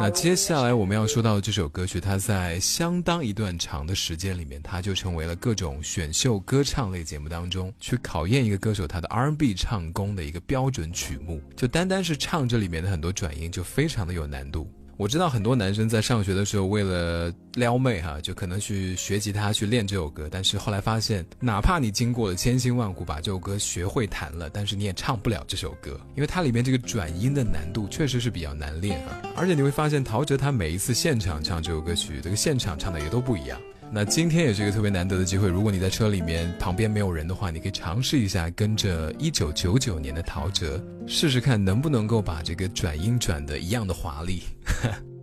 那接下来我们要说到的这首歌曲，它在相当一段长的时间里面，它就成为了各种选秀歌唱类节目当中去考验一个歌手他的 R&B 唱功的一个标准曲目。就单单是唱这里面的很多转音就非常的有难度。我知道很多男生在上学的时候为了撩妹就可能去学吉他去练这首歌，但是后来发现哪怕你经过了千辛万苦把这首歌学会弹了，但是你也唱不了这首歌，因为它里面这个转音的难度确实是比较难练而且你会发现陶喆他每一次现场唱这首歌曲，这个现场唱的也都不一样。那今天也是一个特别难得的机会，如果你在车里面旁边没有人的话，你可以尝试一下跟着1999年的陶喆试试看能不能够把这个转音转得一样的华丽